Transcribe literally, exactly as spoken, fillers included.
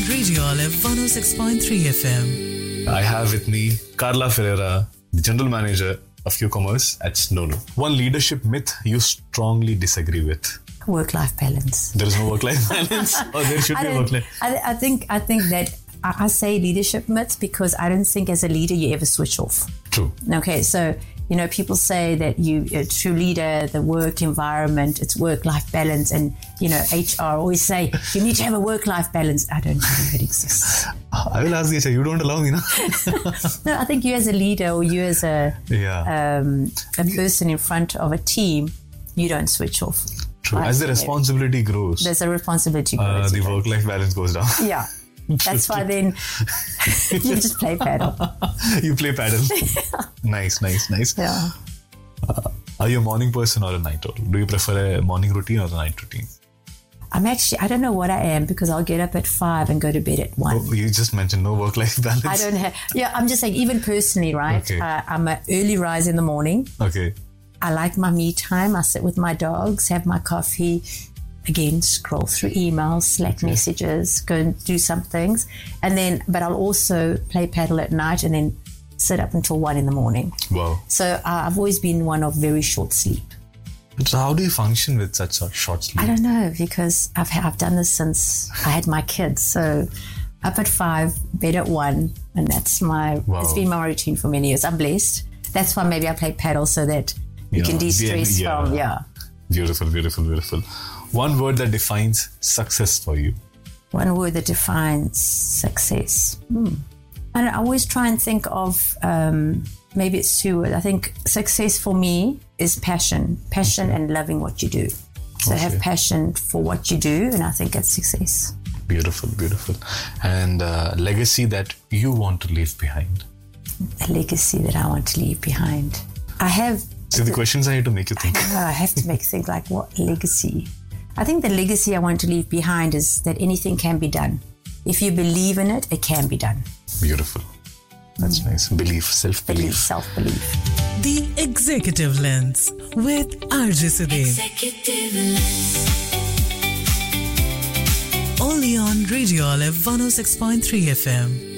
Radio Olive one oh six point three F M. I have with me Carla Ferreira, the General Manager of Q-Commerce at Snonu. One leadership myth you strongly disagree with. Work-life balance. There is no work-life balance, or there should I be don't- work-life. I, I think I think that I, I say leadership myths because I don't think as a leader you ever switch off. True. Okay, so you know people say that you a true leader, the work environment, it's work-life balance, and you know H R always say you need to have a work-life balance. I don't believe it exists. I will ask you, you don't allow me, no? No, I think you as a leader or you as a Yeah. um, a person in front of a team, you don't switch off. True. Right? As the responsibility grows, There's a responsibility. uh, goes the with it. work-life balance goes down. Yeah. That's why then you just play paddle. You play paddle. Nice, nice, nice. Yeah. Are you a morning person or a night owl? Do you prefer a morning routine or a night routine? I'm actually, I don't know what I am because I'll get up at five and go to bed at one. Oh, you just mentioned no work-life balance. I don't have, yeah, I'm just saying, even personally, right? Okay. Uh, I'm an early rise in the morning. Okay. I like my me time. I sit with my dogs, have my coffee, again, scroll through emails, Slack messages, go and do some things. And then, but I'll also play paddle at night and then sit up until one in the morning. Wow. So uh, I've always been one of very short sleep. So how do you function with such a short sleep? I don't know because I've I've done this since I had my kids. So up at five, bed at one, and that's my Wow. it's been my routine for many years. I'm blessed. That's why maybe I play paddle so that you Yeah, can de-stress yeah. from yeah. Beautiful, beautiful, beautiful. One word that defines success for you. One word that defines success. Hmm. And I always try and think of um, maybe it's two words. I think success for me is passion, passion and loving what you do. So Okay. have passion for what you do, and I think it's success. Beautiful, beautiful. And uh, legacy that you want to leave behind. A legacy that I want to leave behind. I have. See, the questions I had to make you think. Oh, I have to make think like what legacy. I think the legacy I want to leave behind is that anything can be done. If you believe in it, it can be done. Beautiful. That's nice. Belief, self-belief. Belief, self-belief. The Executive Lens with R J Sudev. Executive Lens. Only on Radio Olive one oh six point three F M.